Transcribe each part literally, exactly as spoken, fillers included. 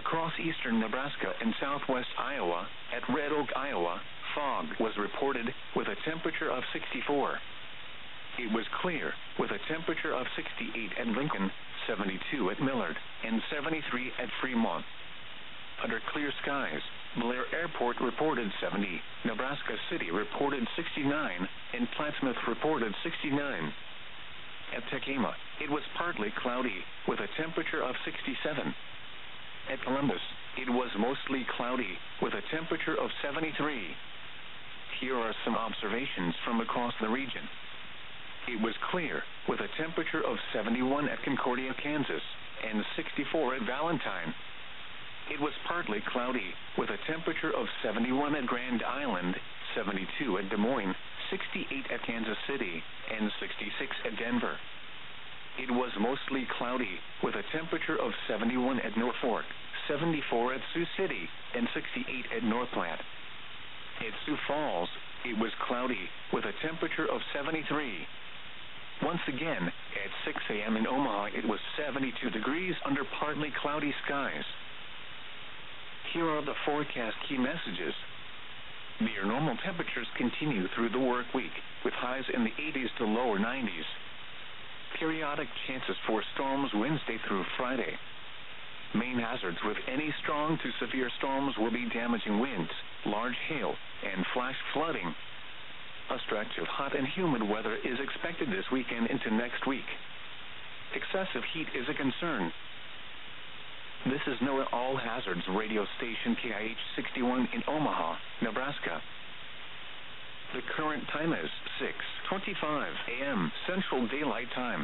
Across eastern Nebraska and southwest Iowa, at Red Oak, Iowa, fog was reported, with a temperature of sixty-four. It was clear, with a temperature of sixty-eight at Lincoln, seventy-two at Millard, and seventy-three at Fremont. Under clear skies, Blair Airport reported seventy, Nebraska City reported sixty-nine, and Plattsmouth reported sixty-nine. At Tekema, it was partly cloudy, with a temperature of sixty-seven. At Columbus, it was mostly cloudy, with a temperature of seventy-three. Here are some observations from across the region. It was clear, with a temperature of seventy-one at Concordia, Kansas, and sixty-four at Valentine. It was partly cloudy, with a temperature of seventy-one at Grand Island, seventy-two at Des Moines, sixty-eight at Kansas City, and sixty-six at Denver. It was mostly cloudy, with a temperature of seventy-one at Norfolk, seventy-four at Sioux City, and sixty-eight at North Platte. At Sioux Falls, it was cloudy, with a temperature of seventy-three. Once again, at six a.m. in Omaha, it was seventy-two degrees under partly cloudy skies. Here are the forecast key messages. Near normal temperatures continue through the work week, with highs in the eighties to lower nineties. Periodic chances for storms Wednesday through Friday. Main hazards with any strong to severe storms will be damaging winds, large hail, and flash flooding. A stretch of hot and humid weather is expected this weekend into next week. Excessive heat is a concern. This is NOAA All Hazards radio station K I H sixty-one in Omaha, Nebraska. The current time is six twenty-five a.m. Central Daylight Time.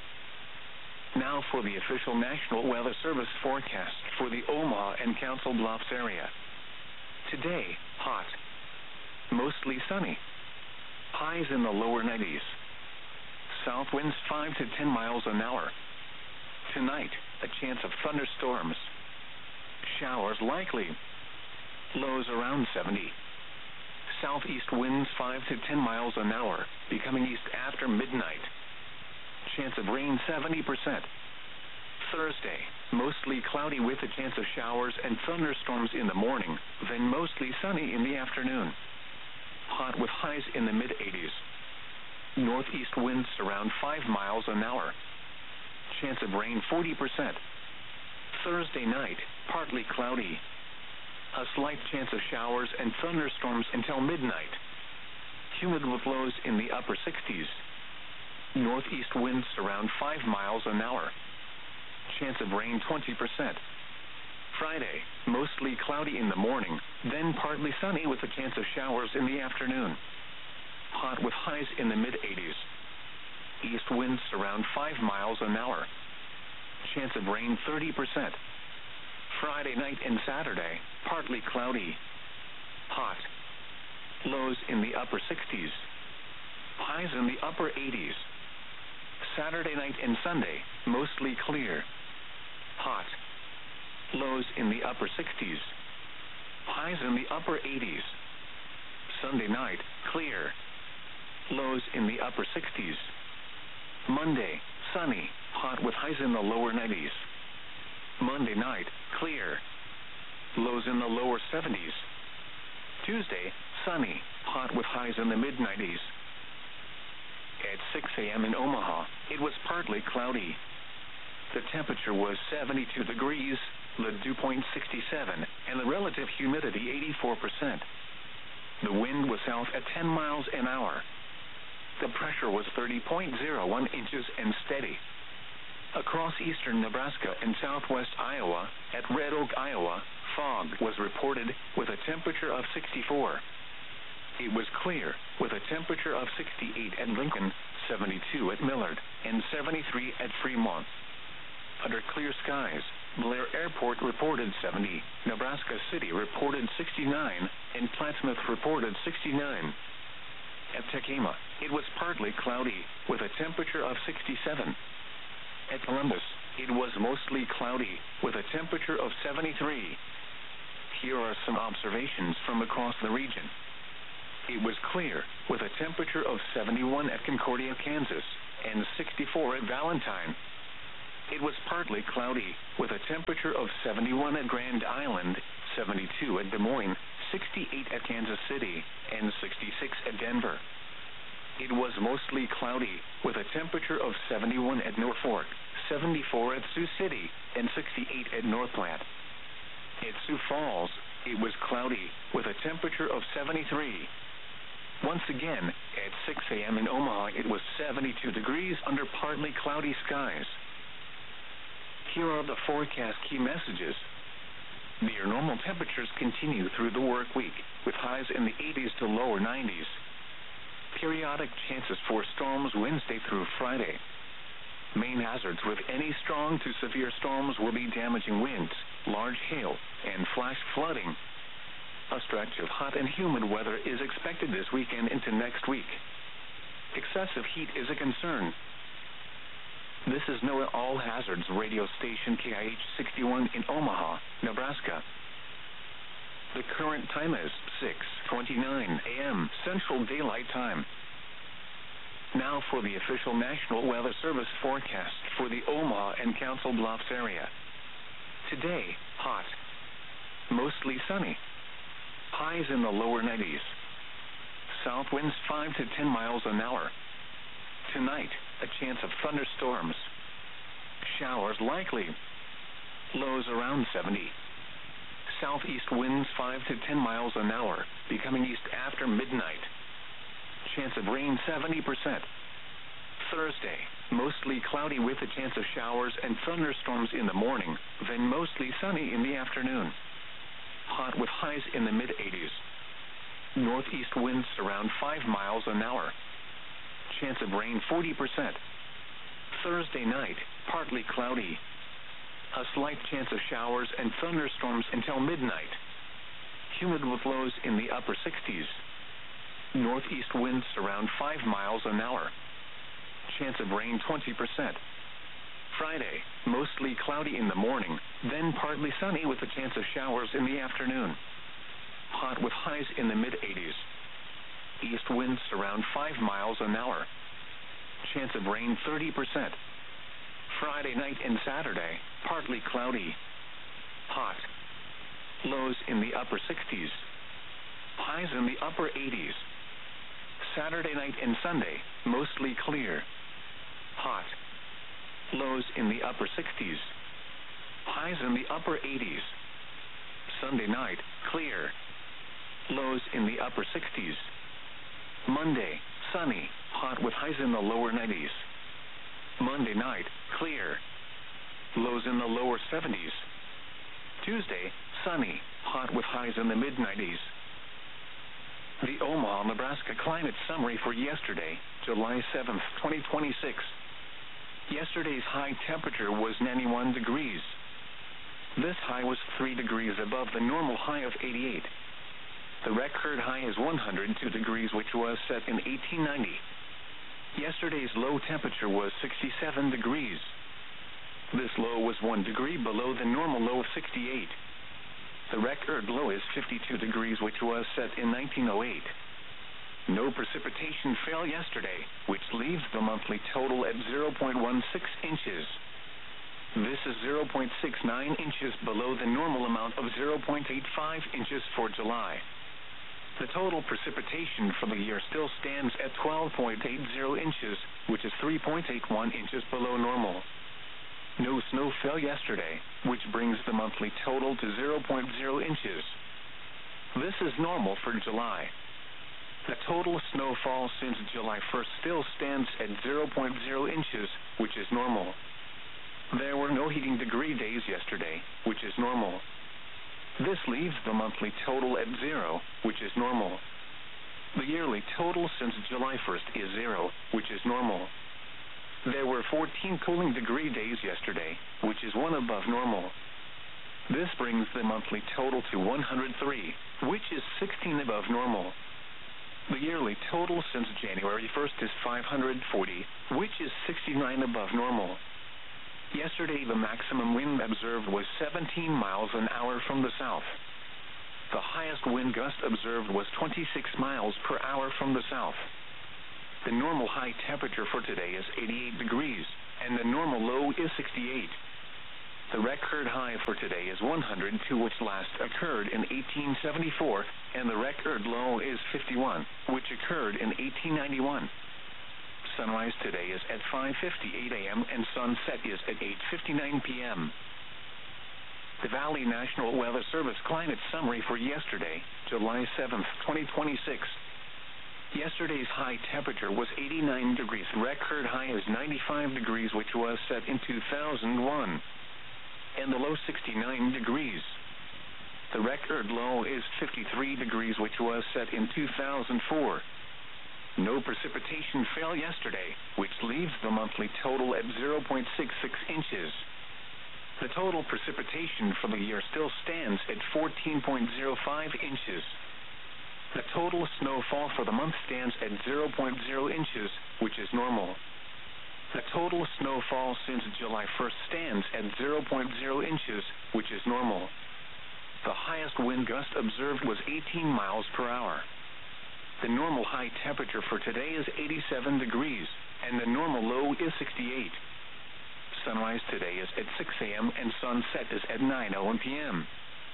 Now for the official National Weather Service forecast for the Omaha and Council Bluffs area. Today, hot. Mostly sunny. Highs in the lower nineties. South winds five to ten miles an hour. Tonight, a chance of thunderstorms. Showers likely. Lows around seventy. Southeast winds five to ten miles an hour, becoming east after midnight. Chance of rain seventy percent. Thursday, mostly cloudy with a chance of showers and thunderstorms in the morning, then mostly sunny in the afternoon. Hot with highs in the mid-eighties. Northeast winds around five miles an hour. Chance of rain forty percent. Thursday night, partly cloudy. A slight chance of showers and thunderstorms until midnight. Humid with lows in the upper sixties. Northeast winds around five miles an hour. Chance of rain twenty percent. Friday, mostly cloudy in the morning, then partly sunny with a chance of showers in the afternoon. Hot with highs in the mid-eighties. East winds around five miles an hour. Chance of rain thirty percent. Friday night and Saturday, partly cloudy. Hot. Lows in the upper sixties. Highs in the upper eighties. Saturday night and Sunday, mostly clear. Hot. Lows in the upper sixties. Highs in the upper eighties. Sunday night, clear. Lows in the upper sixties. Monday, sunny, hot with highs in the lower nineties. Monday night, clear. Lows in the lower seventies. Tuesday, sunny, hot with highs in the mid-nineties. At six a.m. in Omaha, it was partly cloudy. The temperature was seventy-two degrees, the dew point sixty-seven, and the relative humidity eighty-four percent. The wind was south at ten miles an hour. The pressure was thirty point zero one inches and steady. Across eastern Nebraska and southwest Iowa, at Red Oak, Iowa, fog was reported, with a temperature of sixty-four. It was clear, with a temperature of sixty-eight at Lincoln, seventy-two at Millard, and seventy-three at Fremont. Under clear skies, Blair Airport reported seventy, Nebraska City reported sixty-nine, and Plattsmouth reported sixty-nine. At Tekema, it was partly cloudy, with a temperature of sixty-seven. At Columbus, it was mostly cloudy, with a temperature of seventy-three. Here are some observations from across the region. It was clear, with a temperature of seventy-one at Concordia, Kansas, and sixty-four at Valentine. It was partly cloudy, with a temperature of seventy-one at Grand Island, seventy-two at Des Moines, sixty-eight at Kansas City, and sixty-six at Denver. It was mostly cloudy, with a temperature of seventy-one at Norfolk, seventy-four at Sioux City, and sixty-eight at North Platte. At Sioux Falls, it was cloudy, with a temperature of seventy-three. Once again, at six a.m. in Omaha, it was seventy-two degrees under partly cloudy skies. Here are the forecast key messages. Near normal temperatures continue through the work week, with highs in the eighties to lower nineties. Periodic chances for storms Wednesday through Friday. Main hazards with any strong to severe storms will be damaging winds, large hail, and flash flooding. A stretch of hot and humid weather is expected this weekend into next week. Excessive heat is a concern. This is NOAA All Hazards radio station K I H sixty-one in Omaha, Nebraska. The current time is six twenty-nine a.m. Central Daylight Time. Now for the official National Weather Service forecast for the Omaha and Council Bluffs area. Today, hot. Mostly sunny. Highs in the lower nineties. South winds five to ten miles an hour. Tonight, a chance of thunderstorms. Showers likely. Lows around seventy. Southeast winds five to ten miles an hour, becoming east after midnight. Chance of rain seventy percent. Thursday, mostly cloudy with a chance of showers and thunderstorms in the morning, then mostly sunny in the afternoon. Hot with highs in the mid-eighties. Northeast winds around five miles an hour. Chance of rain forty percent. Thursday night, partly cloudy. A slight chance of showers and thunderstorms until midnight. Humid with lows in the upper sixties. Northeast winds around five miles an hour. Chance of rain twenty percent. Friday, mostly cloudy in the morning, then partly sunny with a chance of showers in the afternoon. Hot with highs in the mid-eighties. East winds around five miles an hour. Chance of rain thirty percent. Friday night and Saturday, partly cloudy. Hot. Lows in the upper sixties. Highs in the upper eighties. Saturday night and Sunday, mostly clear. Hot. Lows in the upper sixties. Highs in the upper eighties. Sunday night, clear. Lows in the upper sixties. Monday, sunny, hot with highs in the lower nineties. Monday night, clear. Lows in the lower seventies. Tuesday, sunny, hot with highs in the mid-nineties. The Omaha, Nebraska climate summary for yesterday, July seventh, twenty twenty-six. Yesterday's high temperature was ninety-one degrees. This high was three degrees above the normal high of eighty-eight. The record high is one hundred two degrees, which was set in eighteen ninety. Yesterday's low temperature was sixty-seven degrees. This low was one degree below the normal low of sixty-eight. The record low is fifty-two degrees, which was set in nineteen oh eight. No precipitation fell yesterday, which leaves the monthly total at zero point one six inches. This is zero point six nine inches below the normal amount of zero point eight five inches for July. The total precipitation for the year still stands at twelve point eight zero inches, which is three point eight one inches below normal. No snow fell yesterday, which brings the monthly total to zero point zero inches. This is normal for July. The total snowfall since July first still stands at zero point zero inches, which is normal. There were no heating degree days yesterday, which is normal. This leaves the monthly total at zero, which is normal. The yearly total since July first is zero, which is normal. There were fourteen cooling degree days yesterday, which is one above normal. This brings the monthly total to one hundred three, which is sixteen above normal. The yearly total since January first is five hundred forty, which is sixty-nine above normal. Yesterday, the maximum wind observed was seventeen miles an hour from the south. The highest wind gust observed was twenty-six miles per hour from the south. The normal high temperature for today is eighty-eight degrees, and the normal low is sixty-eight. The record high for today is one hundred two, which last occurred in eighteen seventy-four, and the record low is fifty-one, which occurred in eighteen ninety-one. Sunrise today is at five fifty-eight a m and sunset is at eight fifty-nine p m The Valley National Weather Service climate summary for yesterday, July seventh, twenty twenty-six. Yesterday's high temperature was eighty-nine degrees. Record high is ninety-five degrees, which was set in two thousand one. And the low sixty-nine degrees. The record low is fifty-three degrees, which was set in two thousand four. No precipitation fell yesterday, which leaves the monthly total at zero point six six inches. The total precipitation for the year still stands at fourteen point zero five inches. The total snowfall for the month stands at zero point zero inches, which is normal. The total snowfall since July first stands at zero point zero inches, which is normal. The highest wind gust observed was eighteen miles per hour. The normal high temperature for today is eighty-seven degrees, and the normal low is sixty-eight. Sunrise today is at six a m and sunset is at nine oh one p m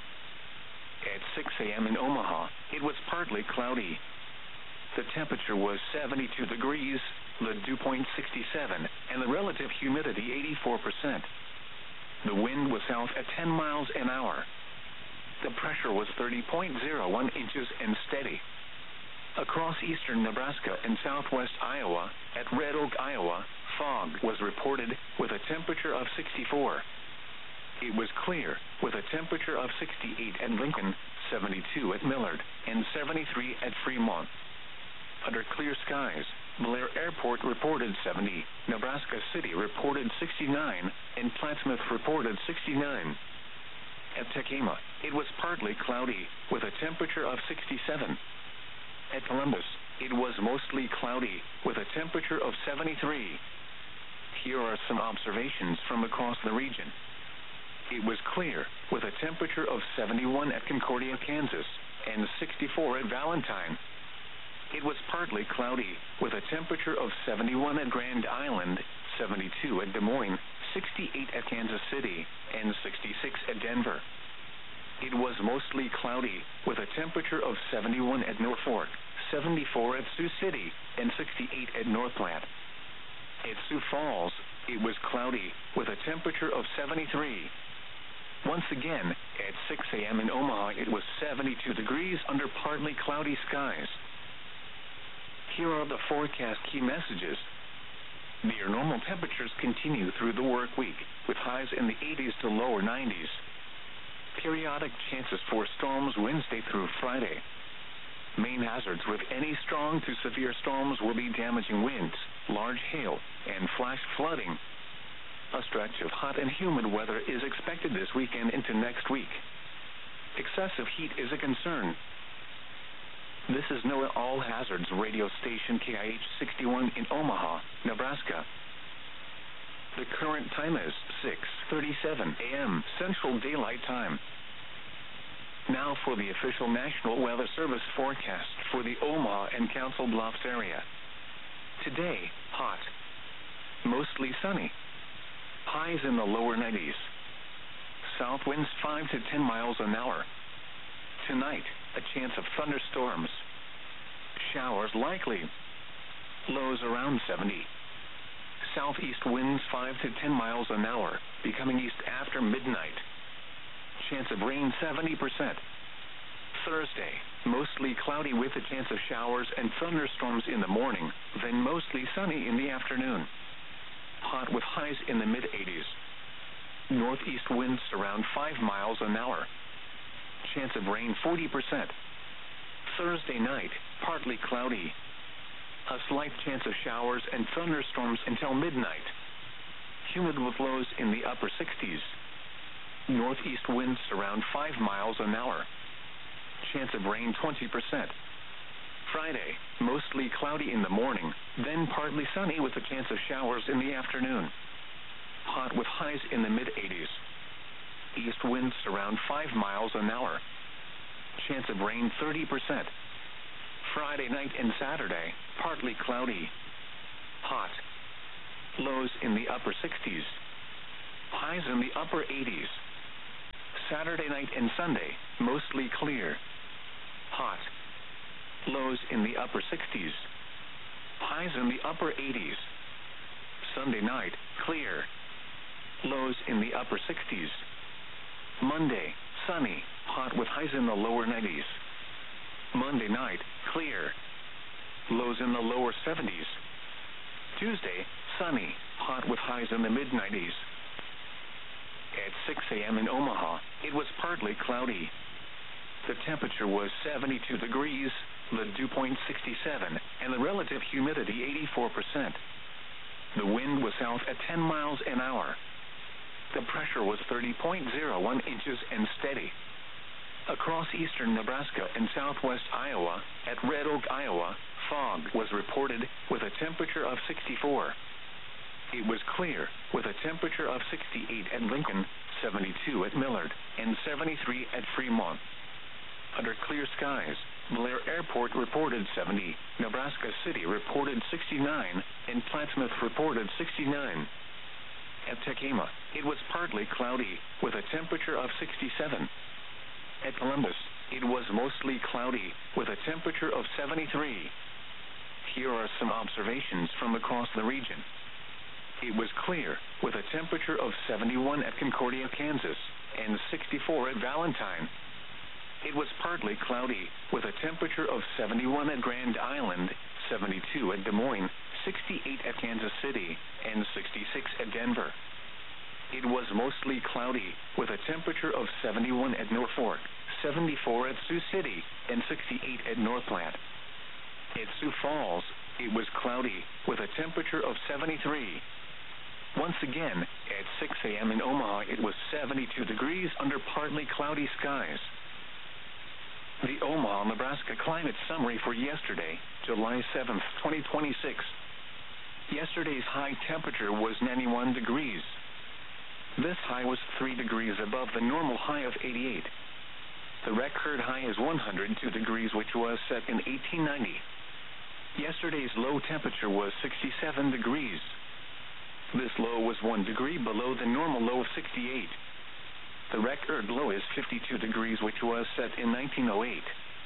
At six a m in Omaha, it was partly cloudy. The temperature was seventy-two degrees, the dew point sixty-seven, and the relative humidity eighty-four percent. The wind was south at ten miles an hour. The pressure was thirty point zero one inches and steady. Across eastern Nebraska and southwest Iowa, at Red Oak, Iowa, fog was reported with a temperature of sixty-four. It was clear, with a temperature of sixty-eight at Lincoln, seventy-two at Millard, and seventy-three at Fremont. Under clear skies, Blair Airport reported seventy, Nebraska City reported sixty-nine, and Plattsmouth reported sixty-nine. At Tekema, it was partly cloudy, with a temperature of sixty-seven. At Columbus, it was mostly cloudy, with a temperature of seventy-three. Here are some observations from across the region. It was clear, with a temperature of seventy-one at Concordia, Kansas, and sixty-four at Valentine. It was partly cloudy, with a temperature of seventy-one at Grand Island, seventy-two at Des Moines, sixty-eight at Kansas City, and sixty-six at Denver. It was mostly cloudy, with a temperature of seventy-one at Norfolk, seventy-four at Sioux City, and sixty-eight at North Platte. At Sioux Falls, it was cloudy, with a temperature of seventy-three. Once again, at six a m in Omaha, it was seventy-two degrees under partly cloudy skies. Here are the forecast key messages. Near normal temperatures continue through the work week, with highs in the eighties to lower nineties. Periodic chances for storms Wednesday through Friday. Main hazards with any strong to severe storms will be damaging winds, large hail, and flash flooding. A stretch of hot and humid weather is expected this weekend into next week. Excessive heat is a concern. This is NOAA All Hazards radio station K I H sixty-one in Omaha, Nebraska. The current time is six thirty-seven a m Central Daylight Time. Now for the official National Weather Service forecast for the Omaha and Council Bluffs area. Today, hot. Mostly sunny. Highs in the lower nineties. South winds five to ten miles an hour. Tonight, a chance of thunderstorms. Showers likely. Lows around seventy. Southeast winds five to ten miles an hour, becoming east after midnight. Chance of rain seventy percent. Thursday, mostly cloudy with a chance of showers and thunderstorms in the morning, then mostly sunny in the afternoon. Hot with highs in the mid-eighties. Northeast winds around five miles an hour. Chance of rain forty percent. Thursday night, partly cloudy. A slight chance of showers and thunderstorms until midnight. Humid with lows in the upper sixties. Northeast winds around five miles an hour. Chance of rain twenty percent. Friday, mostly cloudy in the morning, then partly sunny with a chance of showers in the afternoon. Hot with highs in the mid-eighties. East winds around five miles an hour. Chance of rain thirty percent. Friday night and Saturday, partly cloudy. Hot. Lows in the upper sixties. Highs in the upper eighties. Saturday night and Sunday, mostly clear. Hot. Lows in the upper sixties. Highs in the upper eighties. Sunday night, clear. Lows in the upper sixties. Monday, sunny, hot with highs in the lower nineties. Monday night, clear. Lows in the lower seventies. Tuesday, sunny, hot with highs in the mid nineties. At six a.m. in Omaha, it was partly cloudy. The temperature was seventy-two degrees, the dew point sixty-seven, and the relative humidity eighty-four percent. The wind was south at ten miles an hour. The pressure was thirty point zero one inches and steady. Across eastern Nebraska and southwest Iowa, at Red Oak, Iowa, fog was reported with a temperature of sixty-four. It was clear, with a temperature of sixty-eight at Lincoln, seventy-two at Millard, and seventy-three at Fremont. Under clear skies, Blair Airport reported seventy, Nebraska City reported sixty-nine, and Plattsmouth reported sixty-nine. At Tekama, it was partly cloudy, with a temperature of sixty-seven. At Columbus, it was mostly cloudy, with a temperature of seventy-three. Here are some observations from across the region. It was clear, with a temperature of seventy-one at Concordia, Kansas, and sixty-four at Valentine. It was partly cloudy, with a temperature of seventy-one at Grand Island, seventy-two at Des Moines, sixty-eight at Kansas City, and sixty-six at Denver. It was mostly cloudy, with a temperature of seventy-one at Norfolk, seventy-four at Sioux City, and sixty-eight at North Platte. At Sioux Falls, it was cloudy, with a temperature of seventy-three. Once again, at six a.m. in Omaha, it was seventy-two degrees under partly cloudy skies. The Omaha, Nebraska climate summary for yesterday, July seventh, twenty twenty-six. Yesterday's high temperature was ninety-one degrees. This high was three degrees above the normal high of eighty-eight. The record high is one hundred two degrees, which was set in eighteen ninety. Yesterday's low temperature was sixty-seven degrees. This low was one degree below the normal low of sixty-eight. The record low is fifty-two degrees, which was set in nineteen oh eight.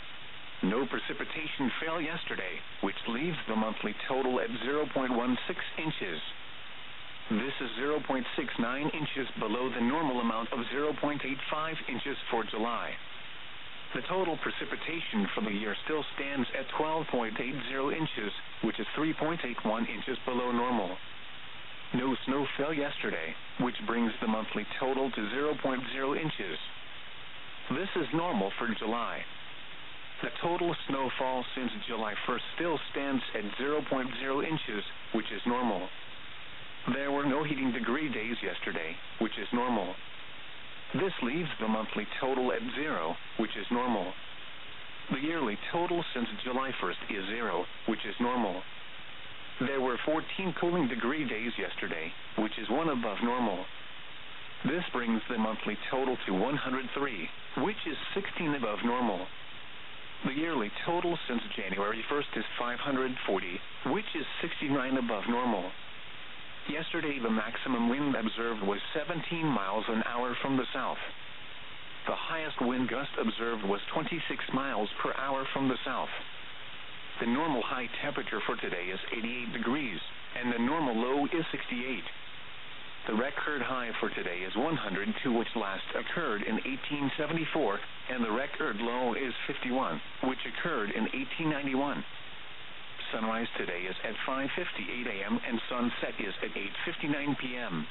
No precipitation fell yesterday, which leaves the monthly total at zero point one six inches. This is zero point six nine inches below the normal amount of zero point eight five inches for July. The total precipitation for the year still stands at twelve point eight zero inches, which is three point eight one inches below normal. No snow fell yesterday, which brings the monthly total to zero point zero inches. This is normal for July. The total snowfall since July first still stands at zero point zero inches, which is normal. There were no heating degree days yesterday, which is normal. This leaves the monthly total at zero, which is normal. The yearly total since July first is zero, which is normal. There were fourteen cooling degree days yesterday, which is one above normal. This brings the monthly total to one hundred three, which is sixteen above normal. The yearly total since January first is five hundred forty, which is sixty-nine above normal. Yesterday, the maximum wind observed was seventeen miles an hour from the south. The highest wind gust observed was twenty-six miles per hour from the south. The normal high temperature for today is eighty-eight degrees, and the normal low is sixty-eight. The record high for today is one hundred two, which last occurred in eighteen seventy-four, and the record low is fifty-one, which occurred in eighteen ninety-one. Sunrise today is at five fifty-eight a.m. and sunset is at eight fifty-nine p.m.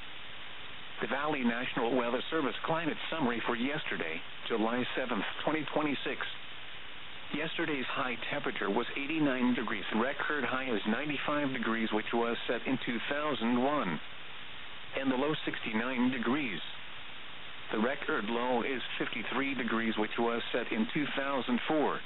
The Valley National Weather Service climate summary for yesterday, July seventh, twenty twenty-six. Yesterday's high temperature was eighty-nine degrees. The record high is ninety-five degrees, which was set in two thousand one. And the low sixty-nine degrees. The record low is fifty-three degrees, which was set in two thousand four.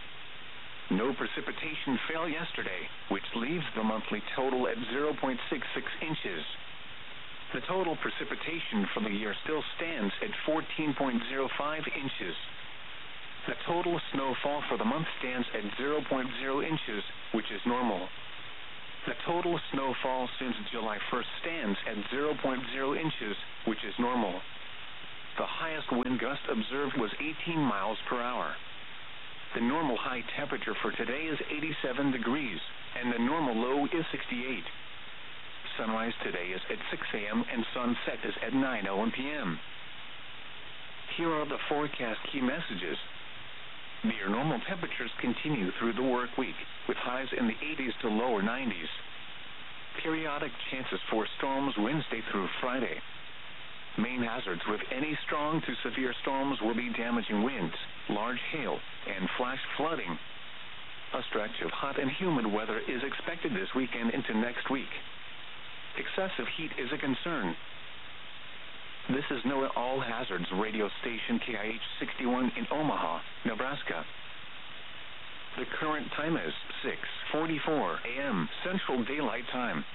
No precipitation fell yesterday, which leaves the monthly total at zero point six six inches. The total precipitation for the year still stands at fourteen point zero five inches. The total snowfall for the month stands at zero point zero inches, which is normal. The total snowfall since July first stands at zero point zero inches, which is normal. The highest wind gust observed was eighteen miles per hour. The normal high temperature for today is eighty-seven degrees, and the normal low is sixty-eight. Sunrise today is at six a.m. and sunset is at nine oh one p.m. Here are the forecast key messages. Near normal temperatures continue through the work week, with highs in the eighties to lower nineties. Periodic chances for storms Wednesday through Friday. Main hazards with any strong to severe storms will be damaging winds, large hail, and flash flooding. A stretch of hot and humid weather is expected this weekend into next week. Excessive heat is a concern. This is NOAA All Hazards radio station K I H sixty-one in Omaha, Nebraska. The current time is six forty-four a.m. Central Daylight Time.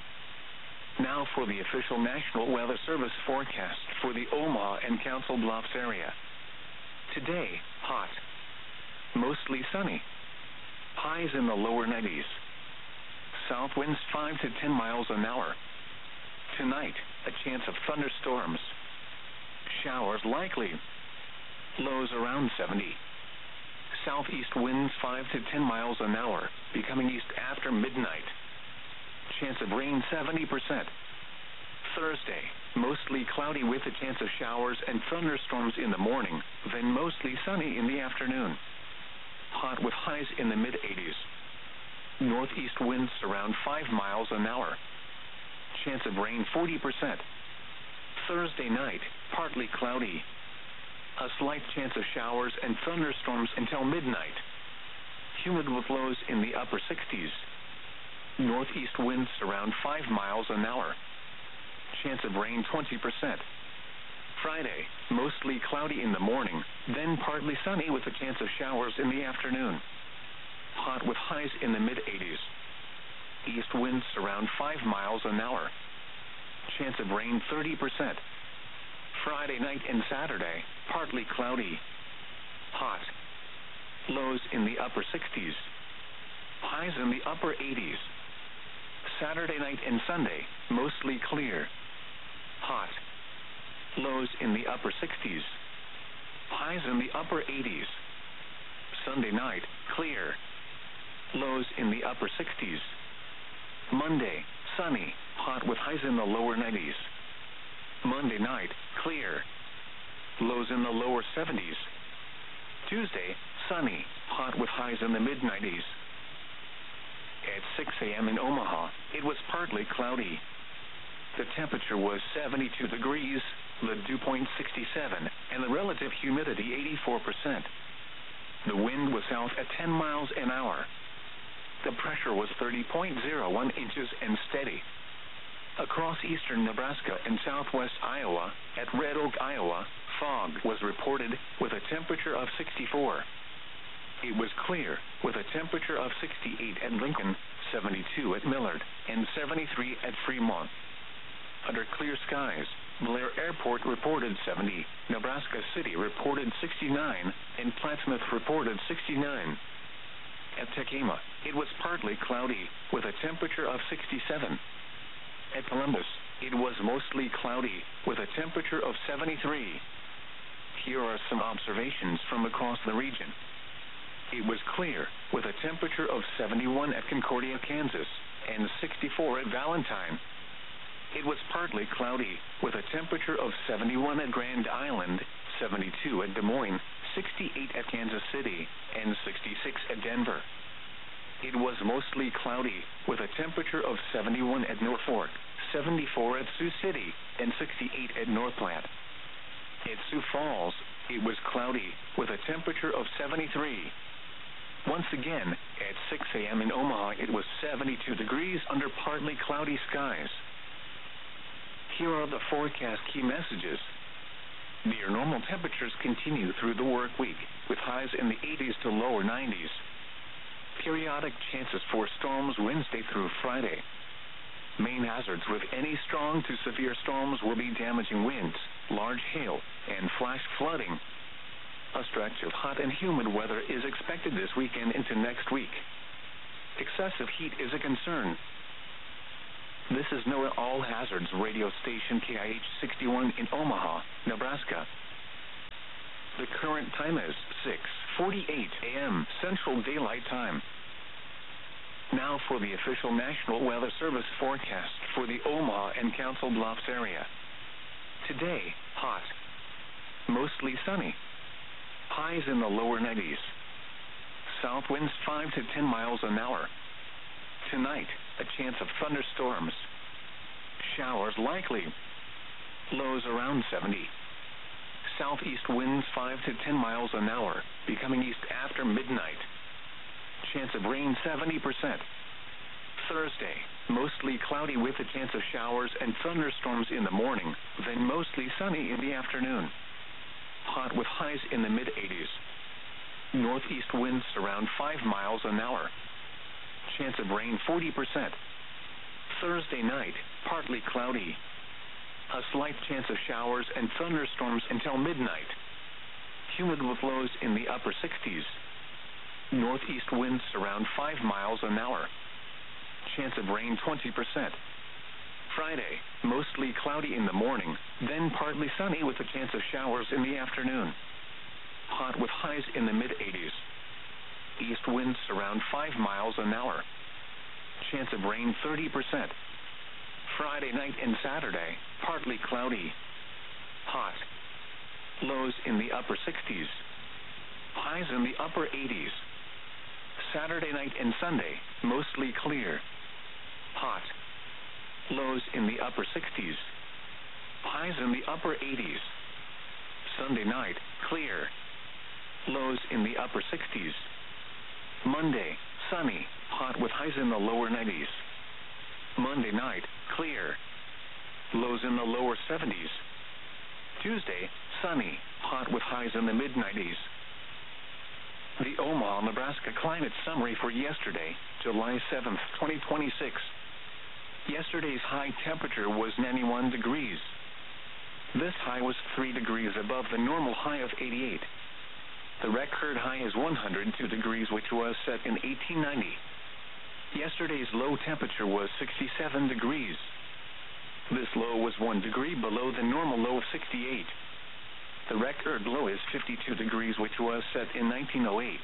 Now for the official National Weather Service forecast for the Omaha and Council Bluffs area. Today, hot. Mostly sunny. Highs in the lower nineties. South winds five to ten miles an hour. Tonight, a chance of thunderstorms. Showers likely. Lows around seventy. Southeast winds five to ten miles an hour, becoming east after midnight. Chance of rain seventy percent. Thursday, mostly cloudy with a chance of showers and thunderstorms in the morning, then mostly sunny in the afternoon. Hot with highs in the mid-eighties. Northeast winds around five miles an hour. Chance of rain forty percent. Thursday night, partly cloudy. A slight chance of showers and thunderstorms until midnight. Humid with lows in the upper sixties. Northeast winds around five miles an hour. Chance of rain twenty percent. Friday, mostly cloudy in the morning, then partly sunny with a chance of showers in the afternoon. Hot with highs in the mid-eighties. East winds around five miles an hour. Chance of rain thirty percent. Friday night and Saturday, partly cloudy. Hot. Lows in the upper sixties. Highs in the upper eighties. Saturday night and Sunday, mostly clear. Hot. Lows in the upper sixties. Highs in the upper eighties. Sunday night, clear. Lows in the upper sixties. Monday, sunny, hot with highs in the lower nineties. Monday night, clear. Lows in the lower seventies. Tuesday, sunny, hot with highs in the mid-nineties. At six a.m. in Omaha, it was partly cloudy. The temperature was seventy-two degrees, the dew point sixty-seven, and the relative humidity eighty-four percent. The wind was south at ten miles an hour. The pressure was thirty point zero one inches and steady. Across eastern Nebraska and southwest Iowa, at Red Oak, Iowa, fog was reported with a temperature of sixty-four. It was clear, with a temperature of sixty-eight at Lincoln, seventy-two at Millard, and seventy-three at Fremont. Under clear skies, Blair Airport reported seventy, Nebraska City reported sixty-nine, and Plattsmouth reported sixty-nine. At Tekema, it was partly cloudy, with a temperature of sixty-seven. At Columbus, it was mostly cloudy, with a temperature of seventy-three. Here are some observations from across the region. It was clear, with a temperature of seventy-one at Concordia, Kansas, and sixty-four at Valentine. It was partly cloudy, with a temperature of seventy-one at Grand Island, seventy-two at Des Moines, sixty-eight at Kansas City, and sixty-six at Denver. It was mostly cloudy, with a temperature of seventy-one at Norfolk, seventy-four at Sioux City, and sixty-eight at North Platte. At Sioux Falls, it was cloudy, with a temperature of seventy-three. Once again, at six a.m. in Omaha, it was seventy-two degrees under partly cloudy skies. Here are the forecast key messages. Near normal temperatures continue through the work week, with highs in the eighties to lower nineties. Periodic chances for storms Wednesday through Friday. Main hazards with any strong to severe storms will be damaging winds, large hail, and flash flooding. A stretch of hot and humid weather is expected this weekend into next week. Excessive heat is a concern. This is NOAA All Hazards radio station K I H sixty-one in Omaha, Nebraska. The current time is six forty-eight a m Central Daylight Time. Now for the official National Weather Service forecast for the Omaha and Council Bluffs area. Today, hot. Mostly sunny. Highs in the lower nineties. South winds five to ten miles an hour. Tonight, a chance of thunderstorms. Showers likely. Lows around seventy. Southeast winds five to ten miles an hour, becoming east after midnight. Chance of rain seventy percent. Thursday, mostly cloudy with a chance of showers and thunderstorms in the morning, then mostly sunny in the afternoon. Hot with highs in the mid eighties. Northeast winds around five miles an hour. Chance of rain forty percent. Thursday night, partly cloudy. A slight chance of showers and thunderstorms until midnight. Humid with lows in the upper sixties. Northeast winds around five miles an hour. Chance of rain twenty percent. Friday, mostly cloudy in the morning, then partly sunny with a chance of showers in the afternoon. Hot with highs in the mid eighties. East winds around five miles an hour. Chance of rain thirty percent. Friday night and Saturday, partly cloudy. Hot. Lows in the upper sixties. Highs in the upper eighties. Saturday night and Sunday, mostly clear. Hot. Lows in the upper sixties. Highs in the upper eighties. Sunday night, clear. Lows in the upper sixties. Monday, sunny, hot with highs in the lower nineties. Monday night, clear. Lows in the lower seventies. Tuesday, sunny, hot with highs in the mid nineties. The Omaha, Nebraska climate summary for yesterday, July seventh, twenty twenty-six. Yesterday's high temperature was ninety-one degrees. This high was three degrees above the normal high of eighty-eight. The record high is one hundred two degrees, which was set in eighteen ninety. Yesterday's low temperature was sixty-seven degrees. This low was one degree below the normal low of sixty-eight. The record low is fifty-two degrees, which was set in nineteen oh eight.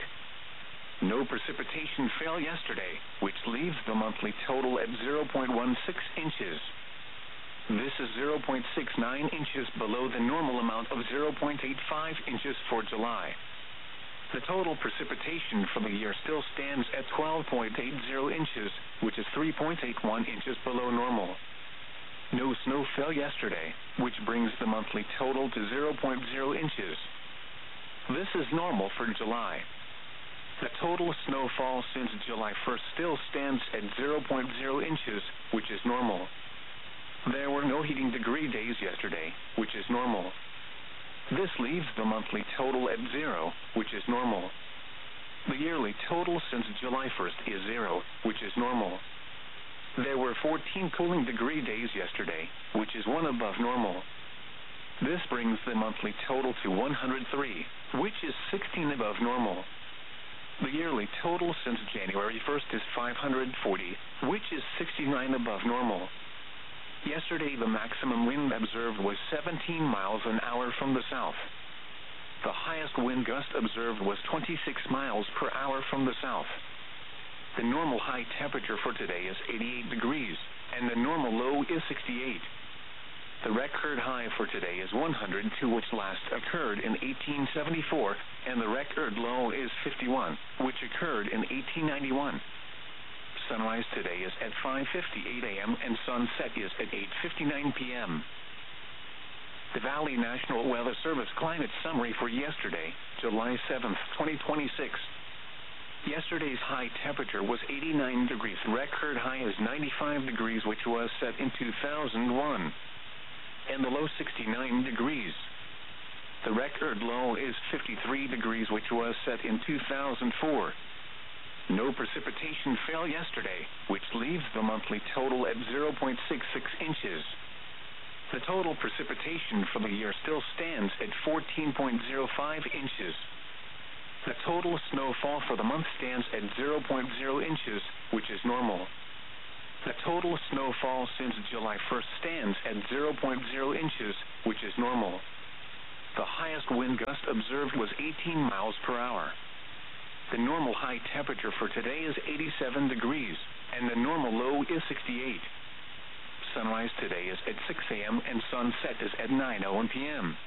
No precipitation fell yesterday, which leaves the monthly total at zero point one six inches. This is zero point six nine inches below the normal amount of zero point eight five inches for July. The total precipitation for the year still stands at twelve point eight zero inches, which is three point eight one inches below normal. No snow fell yesterday, which brings the monthly total to zero point zero inches. This is normal for July. The total snowfall since July first still stands at zero point zero inches, which is normal. There were no heating degree days yesterday, which is normal. This leaves the monthly total at zero, which is normal. The yearly total since July first is zero, which is normal. There were fourteen cooling degree days yesterday, which is one above normal. This brings the monthly total to one hundred three, which is sixteen above normal. The yearly total since January first is five hundred forty, which is sixty-nine above normal. Yesterday the maximum wind observed was seventeen miles an hour from the south. The highest wind gust observed was twenty-six miles per hour from the south. The normal high temperature for today is eighty-eight degrees, and the normal low is sixty-eight. The record high for today is one hundred two, which last occurred in eighteen seventy-four, and the record low is fifty-one, which occurred in eighteen ninety-one. Sunrise today is at five fifty-eight a m and sunset is at eight fifty-nine p m The Valley National Weather Service climate summary for yesterday, July seventh, twenty twenty-six. Yesterday's high temperature was eighty-nine degrees. Record high is ninety-five degrees, which was set in two thousand one. And the low sixty-nine degrees. The record low is fifty-three degrees, which was set in two thousand four. No precipitation fell yesterday, which leaves the monthly total at zero point six six inches. The total precipitation for the year still stands at fourteen point zero five inches. The total snowfall for the month stands at zero point zero inches, which is normal. The total snowfall since July first stands at zero point zero inches, which is normal. The highest wind gust observed was eighteen miles per hour. The normal high temperature for today is eighty-seven degrees, and the normal low is sixty-eight. Sunrise today is at six a.m. and sunset is at nine oh one p.m.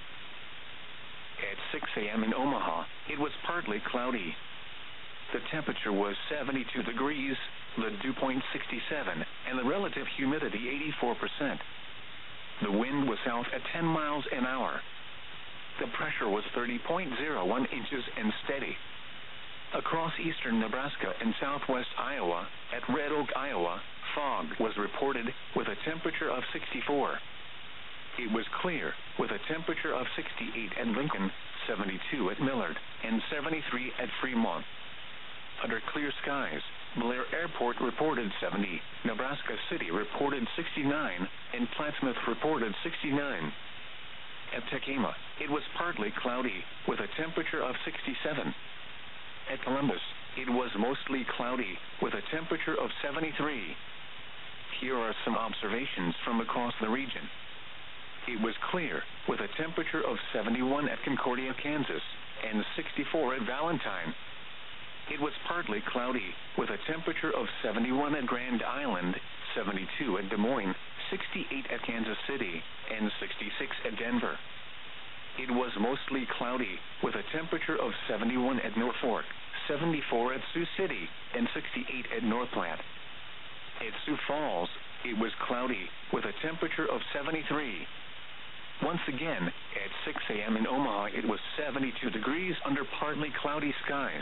At six a.m. in Omaha, it was partly cloudy. The temperature was seventy-two degrees, the dew point sixty-seven, and the relative humidity eighty-four percent. The wind was south at ten miles an hour. The pressure was thirty point zero one inches and steady. Across eastern Nebraska and southwest Iowa, at Red Oak, Iowa, fog was reported with a temperature of sixty-four. It was clear with a temperature of sixty-eight at Lincoln, seventy-two at Millard, and seventy-three at Fremont. Under clear skies, Blair Airport reported seventy, Nebraska City reported sixty-nine, and Plattsmouth reported sixty-nine. At Tekamah, it was partly cloudy, with a temperature of sixty-seven. At Columbus, it was mostly cloudy, with a temperature of seventy-three. Here are some observations from across the region. It was clear, with a temperature of seventy-one at Concordia, Kansas, and sixty-four at Valentine. It was partly cloudy, with a temperature of seventy-one at Grand Island, seventy-two at Des Moines, sixty-eight at Kansas City, and sixty-six at Denver. It was mostly cloudy, with a temperature of seventy-one at Norfolk, seventy-four at Sioux City, and sixty-eight at North Platte. At Sioux Falls, it was cloudy, with a temperature of seventy-three. Once again, at six a.m. in Omaha, it was seventy-two degrees under partly cloudy skies.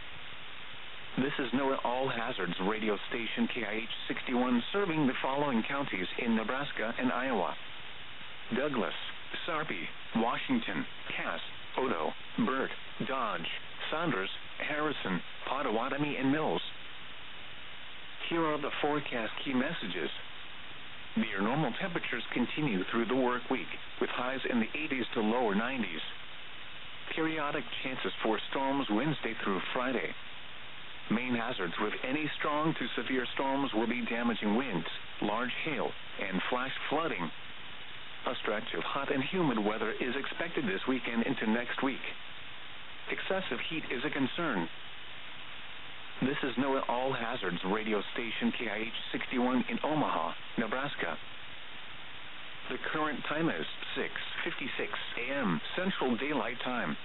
This is NOAA All Hazards radio station K I H sixty-one, serving the following counties in Nebraska and Iowa: Douglas, Sarpy, Washington, Cass, Odo, Burt, Dodge, Saunders, Harrison, Pottawatomie, and Mills. Here are the forecast key messages. Near normal temperatures continue through the work week, with highs in the eighties to lower nineties. Periodic chances for storms Wednesday through Friday. Main hazards with any strong to severe storms will be damaging winds, large hail, and flash flooding. A stretch of hot and humid weather is expected this weekend into next week. Excessive heat is a concern. This is NOAA All Hazards radio station K I H sixty-one in Omaha, Nebraska. The current time is six fifty-six a.m. Central Daylight Time.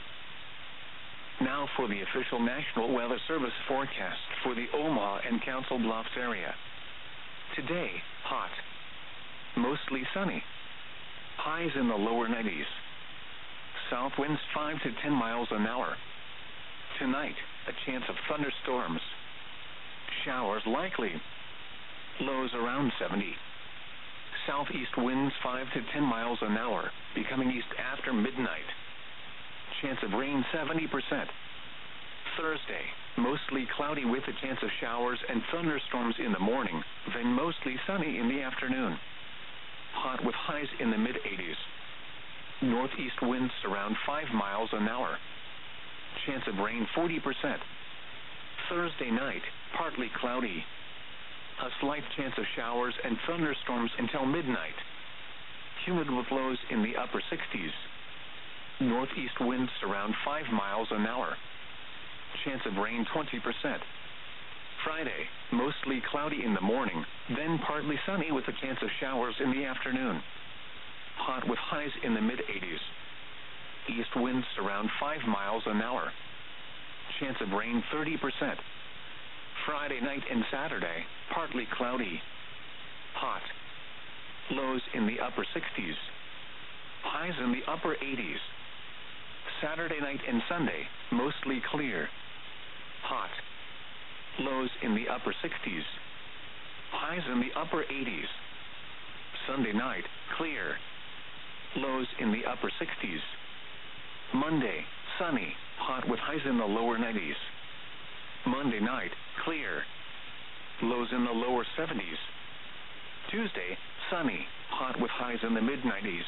Now for the official National Weather Service forecast for the Omaha and Council Bluffs area. Today, hot. Mostly sunny. Highs in the lower nineties. South winds five to ten miles an hour. Tonight, a chance of thunderstorms. Showers likely. Lows around seventy. Southeast winds five to ten miles an hour, becoming east after midnight. Chance of rain seventy percent. Thursday, mostly cloudy with a chance of showers and thunderstorms in the morning, then mostly sunny in the afternoon. Hot with highs in the mid-eighties. Northeast winds around five miles an hour. Chance of rain forty percent. Thursday night, partly cloudy. A slight chance of showers and thunderstorms until midnight. Humid with lows in the upper sixties. Northeast winds around five miles an hour. Chance of rain twenty percent. Friday, mostly cloudy in the morning, then partly sunny with a chance of showers in the afternoon. Hot with highs in the mid-eighties. East winds around five miles an hour. Chance of rain thirty percent. Friday night and Saturday, partly cloudy. Hot. Lows in the upper sixties. Highs in the upper eighties. Saturday night and Sunday, mostly clear. Hot. Lows in the upper sixties. Highs in the upper eighties. Sunday night, clear. Lows in the upper sixties. Monday, sunny, hot with highs in the lower nineties. Monday night, clear. Lows in the lower seventies. Tuesday, sunny, hot with highs in the mid-nineties.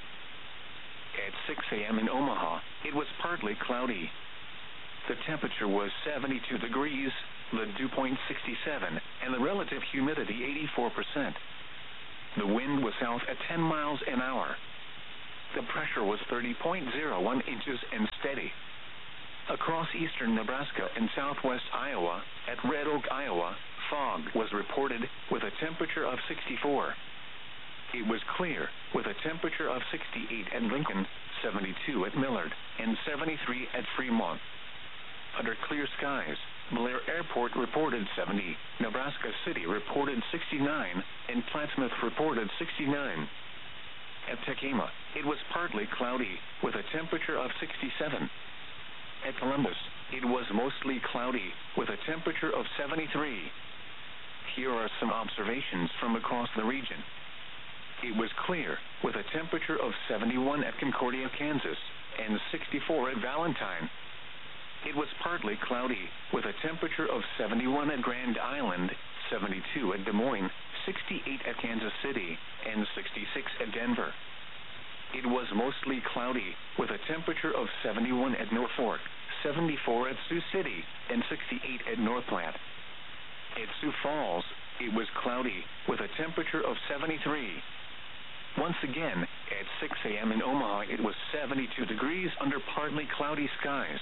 At six a.m. in Omaha, it was partly cloudy. The temperature was seventy-two degrees, the dew point sixty-seven, and the relative humidity eighty-four percent. The wind was south at ten miles an hour. The pressure was thirty point zero one inches and steady. Across eastern Nebraska and southwest Iowa, at Red Oak, Iowa, fog was reported, with a temperature of sixty-four. It was clear, with a temperature of sixty-eight at Lincoln, seventy-two at Millard, and seventy-three at Fremont. Under clear skies, Blair Airport reported seventy, Nebraska City reported sixty-nine, and Plattsmouth reported sixty-nine. At Tecama, it was partly cloudy, with a temperature of sixty-seven. At Columbus, it was mostly cloudy, with a temperature of seventy-three. Here are some observations from across the region. It was clear, with a temperature of seventy-one at Concordia, Kansas, and sixty-four at Valentine. It was partly cloudy, with a temperature of seventy-one at Grand Island, seventy-two at Des Moines, sixty-eight at Kansas City, and sixty-six at Denver. It was mostly cloudy, with a temperature of seventy-one at Norfolk, seventy-four at Sioux City, and sixty-eight at North Platte. At Sioux Falls, it was cloudy, with a temperature of seventy-three. Once again, at six a.m. in Omaha, it was seventy-two degrees under partly cloudy skies.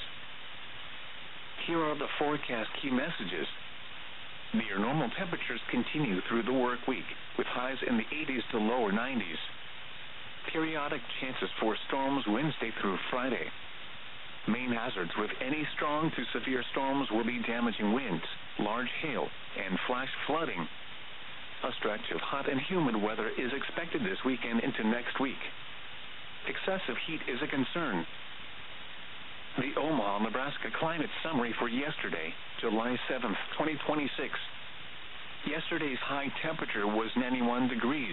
Here are the forecast key messages. Near normal temperatures continue through the work week, with highs in the eighties to lower nineties. Periodic chances for storms Wednesday through Friday. Main hazards with any strong to severe storms will be damaging winds, large hail, and flash flooding. A stretch of hot and humid weather is expected this weekend into next week. Excessive heat is a concern. The Omaha, Nebraska climate summary for yesterday, July seventh, twenty twenty-six. Yesterday's high temperature was ninety-one degrees.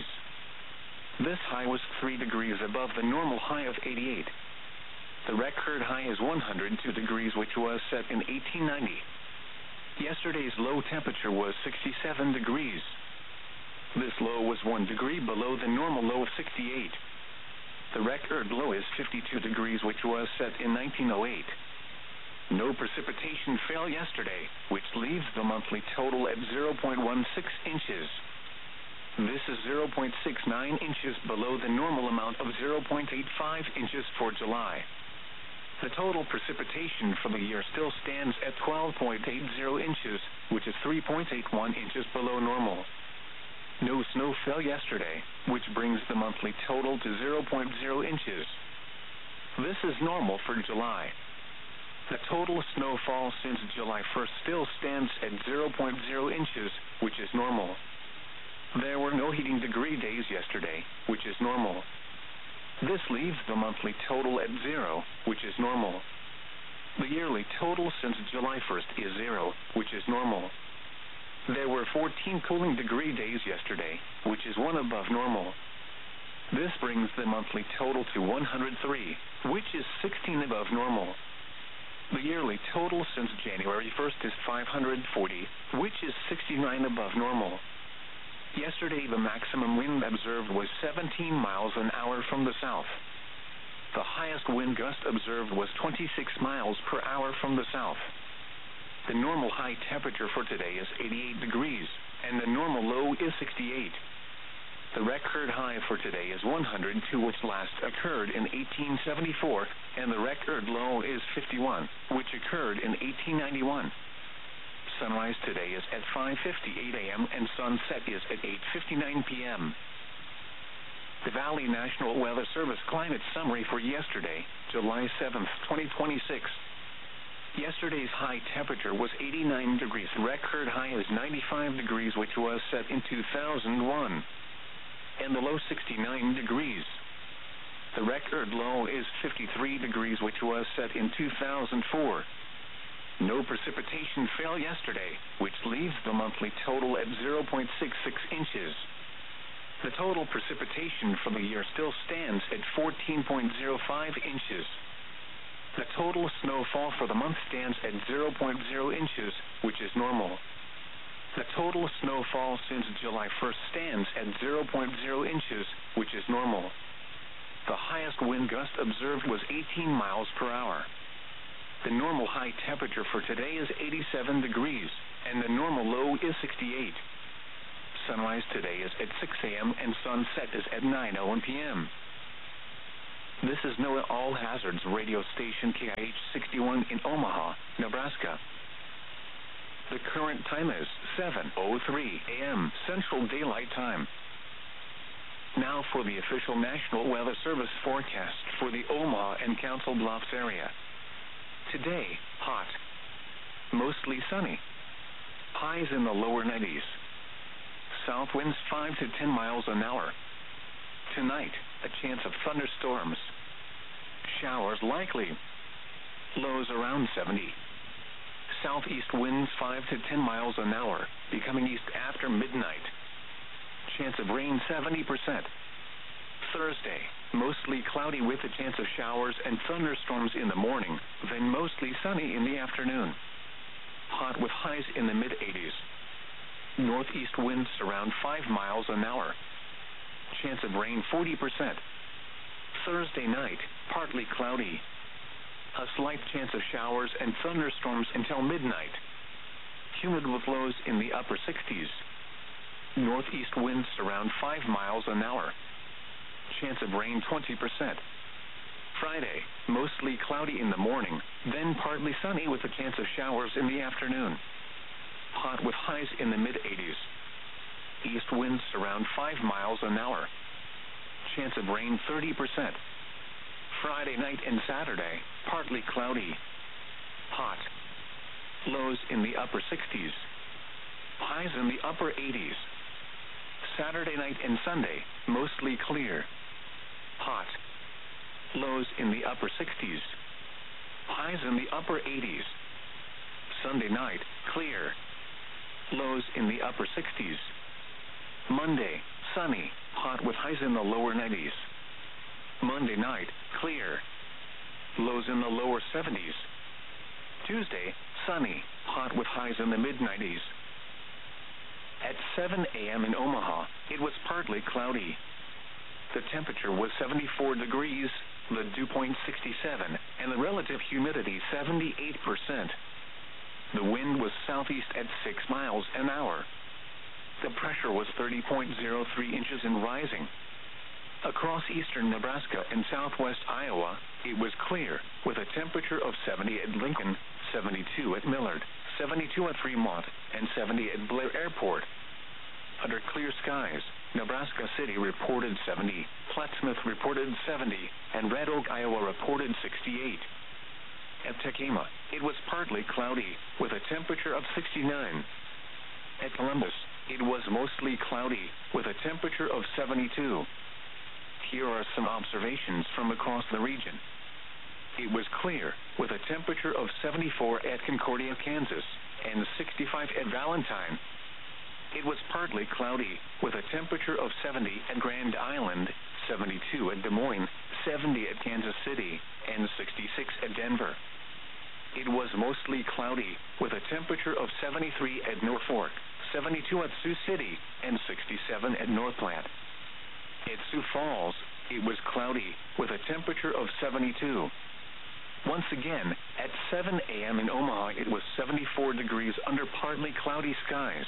This high was three degrees above the normal high of eighty-eight. The record high is one hundred two degrees, which was set in eighteen ninety. Yesterday's low temperature was sixty-seven degrees. This low was one degree below the normal low of sixty-eight. The record low is fifty-two degrees, which was set in nineteen oh eight. No precipitation fell yesterday, which leaves the monthly total at zero point one six inches. This is zero point six nine inches below the normal amount of zero point eight five inches for July. The total precipitation for the year still stands at twelve point eight zero inches, which is three point eight one inches below normal. No snow fell yesterday, which brings the monthly total to zero point zero inches. This is normal for July. The total snowfall since July first still stands at zero point zero inches, which is normal. There were no heating degree days yesterday, which is normal. This leaves the monthly total at zero, which is normal. The yearly total since July first is zero, which is normal. There were fourteen cooling degree days yesterday, which is one above normal. This brings the monthly total to one hundred three, which is sixteen above normal. The yearly total since January first is five hundred forty, which is sixty-nine above normal. Yesterday, the maximum wind observed was seventeen miles an hour from the south. The highest wind gust observed was twenty-six miles per hour from the south. The normal high temperature for today is eighty-eight degrees, and the normal low is sixty-eight. The record high for today is one hundred two, which last occurred in eighteen seventy-four, and the record low is fifty-one, which occurred in eighteen ninety-one. Sunrise today is at five fifty-eight a.m. and sunset is at eight fifty-nine p.m. The Valley National Weather Service climate summary for yesterday, July seventh, twenty twenty-six. Yesterday's high temperature was eighty-nine degrees. Record high is ninety-five degrees, which was set in two thousand one. And the low sixty-nine degrees. The record low is fifty-three degrees, which was set in two thousand four. No precipitation fell yesterday, which leaves the monthly total at zero point six six inches. The total precipitation for the year still stands at fourteen point zero five inches. The total snowfall for the month stands at zero point zero inches, which is normal. The total snowfall since July first stands at zero point zero inches, which is normal. The highest wind gust observed was eighteen miles per hour. The normal high temperature for today is eighty-seven degrees, and the normal low is sixty-eight. Sunrise today is at six a.m. and sunset is at nine oh one p.m. This is NOAA All Hazards radio station K I H sixty-one in Omaha, Nebraska. The current time is seven oh three a.m. Central Daylight Time. Now for the official National Weather Service forecast for the Omaha and Council Bluffs area. Today, hot. Mostly sunny. Highs in the lower nineties. South winds five to ten miles an hour. Tonight, a chance of thunderstorms. Showers likely. Lows around seventy. Southeast winds five to ten miles an hour, becoming east after midnight. Chance of rain seventy percent. Thursday, mostly cloudy with a chance of showers and thunderstorms in the morning, then mostly sunny in the afternoon. Hot with highs in the mid-eighties. Northeast winds around five miles an hour. Chance of rain forty percent. Thursday night, partly cloudy. A slight chance of showers and thunderstorms until midnight. Humid with lows in the upper sixties. Northeast winds around five miles an hour. Chance of rain twenty percent. Friday, mostly cloudy in the morning, then partly sunny with a chance of showers in the afternoon. Hot with highs in the mid-eighties. East winds around five miles an hour. Chance of rain thirty percent. Friday night and Saturday, partly cloudy. Hot. Lows in the upper sixties. Highs in the upper eighties. Saturday night and Sunday, mostly clear. Hot. Lows in the upper sixties. Highs in the upper eighties. Sunday night, clear. Lows in the upper sixties. Monday, sunny, hot with highs in the lower nineties. Monday night, clear. Lows in the lower seventies. Tuesday, sunny, hot with highs in the mid-nineties. At seven a.m. in Omaha, it was partly cloudy. The temperature was seventy-four degrees, the dew point sixty-seven, and the relative humidity seventy-eight percent. The wind was southeast at six miles an hour. The pressure was thirty point zero three inches and rising. Across eastern Nebraska and southwest Iowa, it was clear, with a temperature of seventy at Lincoln, seventy-two at Millard, seventy-two at Fremont, and seventy at Blair Airport. Under clear skies, Nebraska City reported seventy, Plattsmouth reported seventy, and Red Oak, Iowa reported sixty-eight. At Tekema, it was partly cloudy, with a temperature of sixty-nine. At Columbus, it was mostly cloudy, with a temperature of seventy-two. Here are some observations from across the region. It was clear, with a temperature of seventy-four at Concordia, Kansas, and sixty-five at Valentine. It was partly cloudy, with a temperature of seventy at Grand Island, seventy-two at Des Moines, seventy at Kansas City, and sixty-six at Denver. It was mostly cloudy, with a temperature of seventy-three at Norfolk, seventy-two at Sioux City, and sixty-seven at North Platte. At Sioux Falls, it was cloudy, with a temperature of seventy-two. Once again, at seven a.m. in Omaha, it was seventy-four degrees under partly cloudy skies.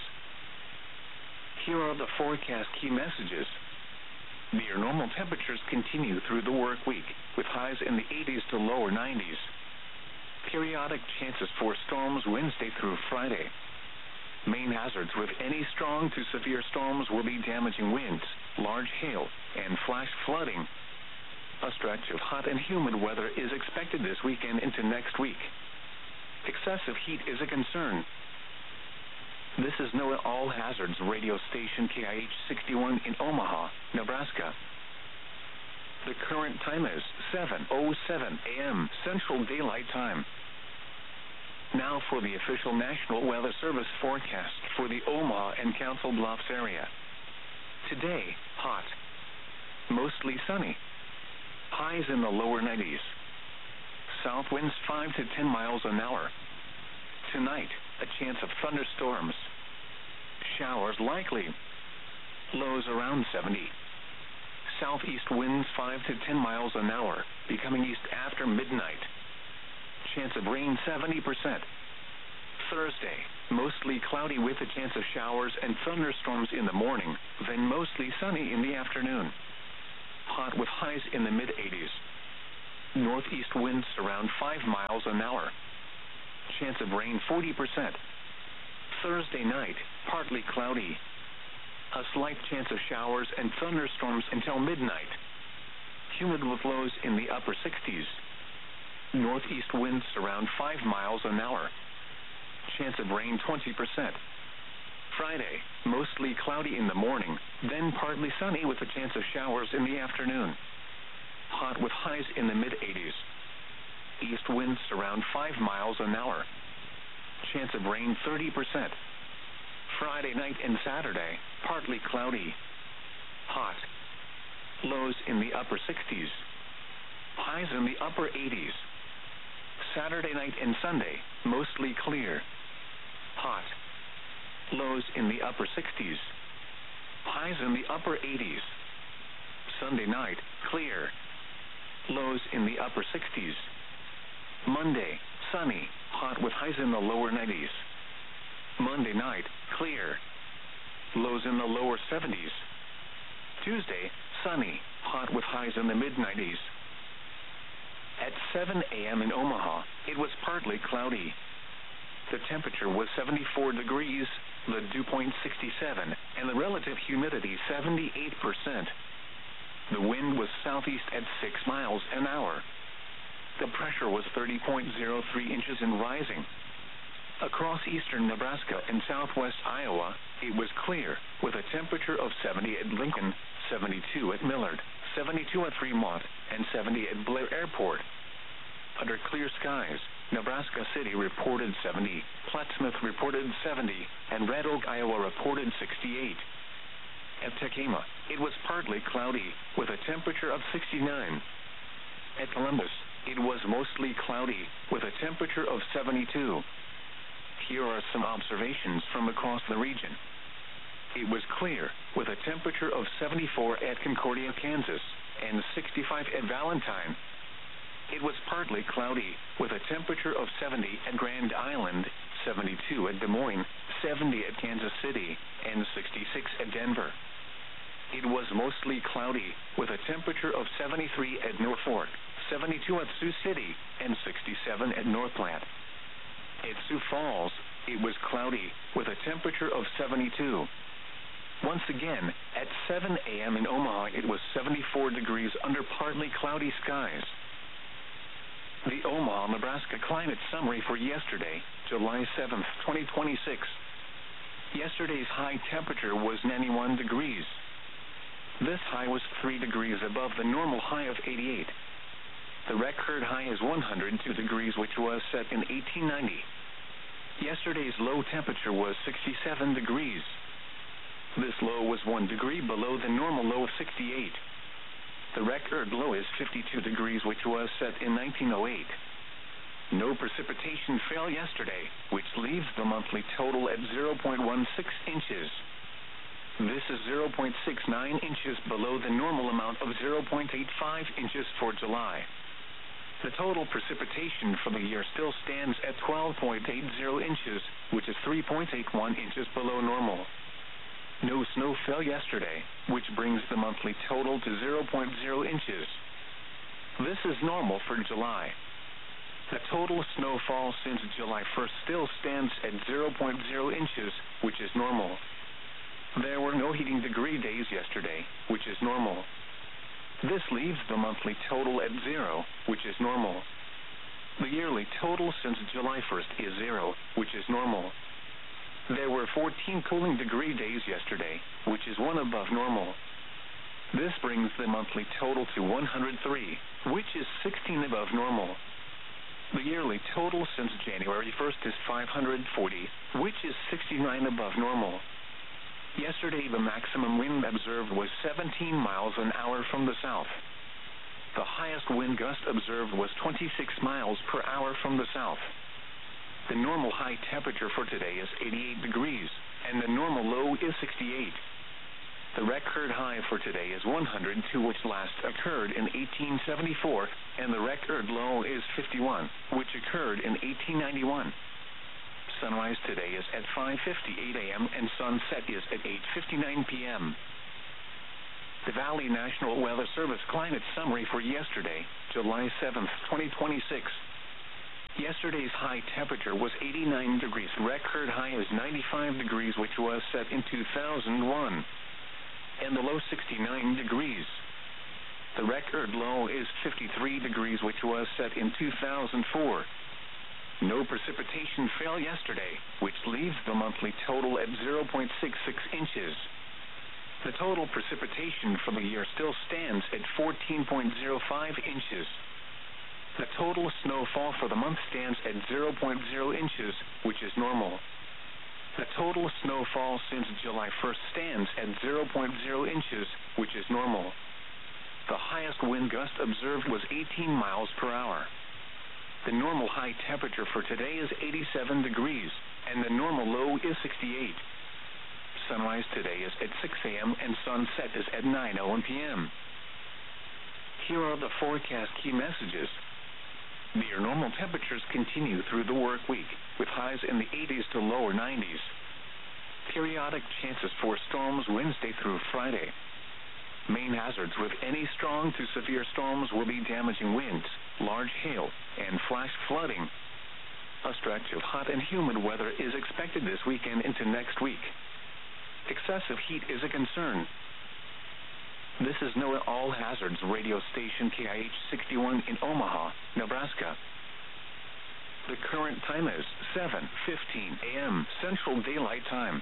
Here are the forecast key messages. Near normal temperatures continue through the work week, with highs in the eighties to lower nineties. Periodic chances for storms Wednesday through Friday. Main hazards with any strong to severe storms will be damaging winds, large hail, and flash flooding. A stretch of hot and humid weather is expected this weekend into next week. Excessive heat is a concern. This is NOAA All Hazards radio station K I H sixty-one in Omaha, Nebraska. The current time is seven oh seven a.m. Central Daylight Time. Now for the official National Weather Service forecast for the Omaha and Council Bluffs area. Today, hot. Mostly sunny. Highs in the lower nineties. South winds five to ten miles an hour. Tonight, a chance of thunderstorms. Showers likely. Lows around seventy. Southeast winds five to ten miles an hour, becoming east after midnight. Chance of rain seventy percent. Thursday, mostly cloudy with a chance of showers and thunderstorms in the morning, then mostly sunny in the afternoon. Hot with highs in the mid eighties. Northeast winds around five miles an hour. Chance of rain forty percent. Thursday night, partly cloudy. A slight chance of showers and thunderstorms until midnight. Humid with lows in the upper sixties. Northeast winds around five miles an hour. Chance of rain twenty percent. Friday, mostly cloudy in the morning, then partly sunny with a chance of showers in the afternoon. Hot with highs in the mid eighties. East winds around five miles an hour. Chance of rain thirty percent. Friday night and Saturday, partly cloudy. Hot. Lows in the upper sixties. Highs in the upper eighties. Saturday night and Sunday, mostly clear. Hot. Lows in the upper sixties. Highs in the upper eighties. Sunday night, clear. Lows in the upper sixties. Monday, sunny, hot with highs in the lower nineties. Monday night, clear. Lows in the lower seventies. Tuesday, sunny, hot with highs in the mid nineties. At seven a.m. in Omaha, it was partly cloudy. The temperature was seventy-four degrees, the dew point sixty-seven, and the relative humidity seventy-eight percent. The wind was southeast at six miles an hour. The pressure was thirty point zero three inches and rising. Across eastern Nebraska and southwest Iowa, it was clear, with a temperature of seventy at Lincoln, seventy-two at Millard, seventy-two at Fremont, and seventy at Blair Airport. Under clear skies, Nebraska City reported seventy, Plattsmouth reported seventy, and Red Oak, Iowa reported sixty-eight. At Tekamah, it was partly cloudy, with a temperature of sixty-nine. At Columbus, it was mostly cloudy, with a temperature of seventy-two. Here are some observations from across the region. It was clear, with a temperature of seventy-four at Concordia, Kansas, and sixty-five at Valentine. It was partly cloudy, with a temperature of seventy at Grand Island, seventy-two at Des Moines, seventy at Kansas City, and sixty-six at Denver. It was mostly cloudy, with a temperature of seventy-three at Norfolk, seventy-two at Sioux City, and sixty-seven at North Platte. At Sioux Falls, it was cloudy, with a temperature of seventy-two. Once again, at seven a.m. in Omaha, it was seventy-four degrees under partly cloudy skies. The Omaha, Nebraska climate summary for yesterday, July seventh, twenty twenty-six. Yesterday's high temperature was ninety-one degrees. This high was three degrees above the normal high of eighty-eight. The record high is one hundred two degrees, which was set in eighteen ninety. Yesterday's low temperature was sixty-seven degrees. This low was one degree below the normal low of sixty-eight. The record low is fifty-two degrees, which was set in nineteen oh eight. No precipitation fell yesterday, which leaves the monthly total at zero point one six inches. This is zero point six nine inches below the normal amount of zero point eight five inches for July. The total precipitation for the year still stands at twelve point eight zero inches, which is three point eight one inches below normal. No snow fell yesterday, which brings the monthly total to zero point zero inches. This is normal for July. The total snowfall since July first still stands at zero point zero inches, which is normal. There were no heating degree days yesterday, which is normal. This leaves the monthly total at zero, which is normal. The yearly total since July first is zero, which is normal. There were fourteen cooling degree days yesterday, which is one above normal. This brings the monthly total to one hundred three, which is sixteen above normal. The yearly total since January first is five hundred forty, which is sixty-nine above normal. Yesterday, the maximum wind observed was seventeen miles an hour from the south. The highest wind gust observed was twenty-six miles per hour from the south. The normal high temperature for today is eighty-eight degrees, and the normal low is sixty-eight. The record high for today is one hundred two, which last occurred in eighteen seventy-four, and the record low is fifty-one, which occurred in eighteen ninety-one. Sunrise today is at five fifty-eight a.m. and sunset is at eight fifty-nine p.m. The Valley National Weather Service climate summary for yesterday, July seventh, twenty twenty-six. Yesterday's high temperature was eighty-nine degrees. Record high is ninety-five degrees, which was set in two thousand one. And the low sixty-nine degrees. The record low is fifty-three degrees, which was set in two thousand four. No precipitation fell yesterday, which leaves the monthly total at zero point six six inches. The total precipitation for the year still stands at fourteen point zero five inches. The total snowfall for the month stands at zero point zero inches, which is normal. The total snowfall since July first stands at zero point zero inches, which is normal. The highest wind gust observed was eighteen miles per hour. The normal high temperature for today is eighty-seven degrees, and the normal low is sixty-eight. Sunrise today is at six a.m. and sunset is at nine oh one p.m. Here are the forecast key messages. Near normal temperatures continue through the work week, with highs in the eighties to lower nineties. Periodic chances for storms Wednesday through Friday. Main hazards with any strong to severe storms will be damaging winds, large hail, and flash flooding. A stretch of hot and humid weather is expected this weekend into next week. Excessive heat is a concern. This is NOAA All Hazards radio station K I H sixty-one in Omaha, Nebraska. The current time is seven fifteen a.m. Central Daylight Time.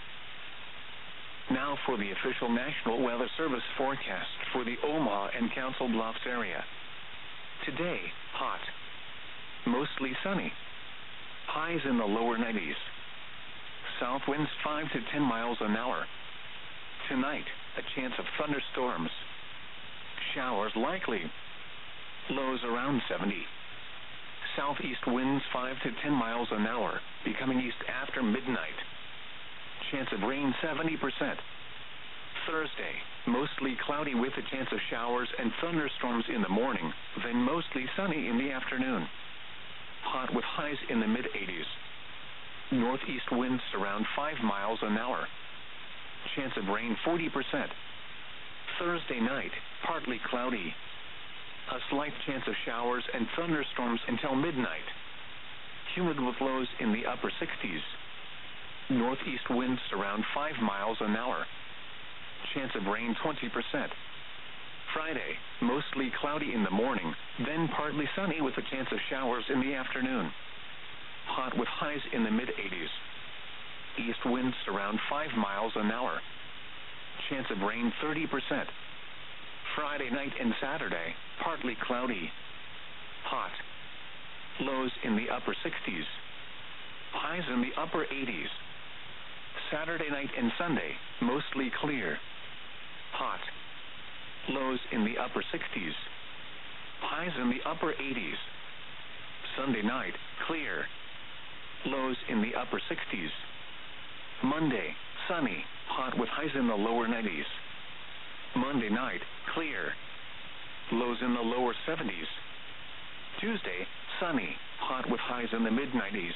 Now for the official National Weather Service forecast for the Omaha and Council Bluffs area. Today, hot. Mostly sunny. Highs in the lower nineties. South winds five to ten miles an hour. Tonight, a chance of thunderstorms. Showers likely. Lows around seventy. Southeast winds five to ten miles an hour, becoming east after midnight. Chance of rain seventy percent. Thursday, mostly cloudy with a chance of showers and thunderstorms in the morning, then mostly sunny in the afternoon. Hot with highs in the mid-eighties. Northeast winds around five miles an hour. Chance of rain forty percent. Thursday night, partly cloudy. A slight chance of showers and thunderstorms until midnight. Humid with lows in the upper sixties. Northeast winds around five miles an hour. Chance of rain twenty percent. Friday, mostly cloudy in the morning, then partly sunny with a chance of showers in the afternoon. Hot with highs in the mid-eighties. East winds around five miles an hour. Chance of rain thirty percent. Friday night and Saturday, partly cloudy. Hot. Lows in the upper sixties. Highs in the upper eighties. Saturday night and Sunday, mostly clear. Hot. Lows in the upper sixties. Highs in the upper eighties. Sunday night, clear. Lows in the upper sixties. Monday, sunny, hot with highs in the lower nineties. Monday night, clear. Lows in the lower seventies. Tuesday, sunny, hot with highs in the mid-nineties.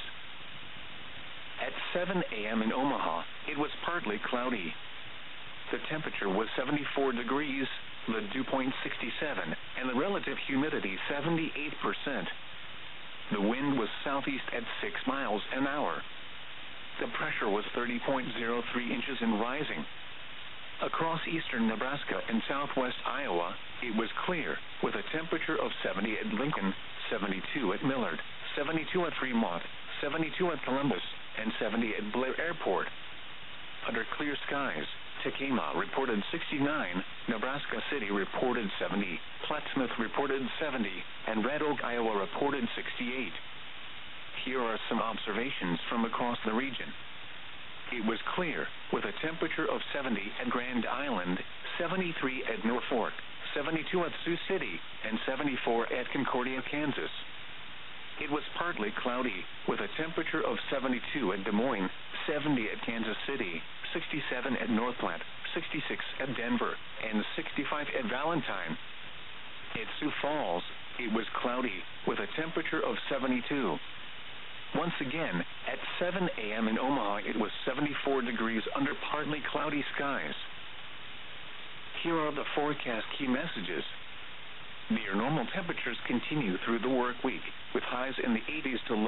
At seven a.m. in Omaha, it was partly cloudy. The temperature was seventy-four degrees, the dew point sixty-seven, and the relative humidity seventy-eight percent. The wind was southeast at six miles an hour. The pressure was thirty point zero three inches and rising. Across eastern Nebraska and southwest Iowa, it was clear, with a temperature of seventy at Lincoln, seventy-two at Millard, seventy-two at Fremont, seventy-two at Columbus, and seventy at Blair Airport. Under clear skies, Tacoma reported sixty-nine, Nebraska City reported seventy, Plattsmouth reported seventy, and Red Oak, Iowa reported sixty-eight. Here are some observations from across the region. It was clear, with a temperature of seventy at Grand Island, seventy-three at Norfolk, seventy-two at Sioux City, and seventy-four at Concordia, Kansas. It was partly cloudy, with a temperature of seventy-two at Des Moines, seventy at Kansas City, sixty-seven at North Platte, sixty-six at Denver and sixty-five at Valentine. At Sioux Falls, it was cloudy with a temperature of seventy-two. Once again, at seven a.m. in Omaha, it was seventy-four degrees under partly cloudy skies. Here are the forecast key messages. Near normal temperatures continue through the work week, with highs in the eighties to low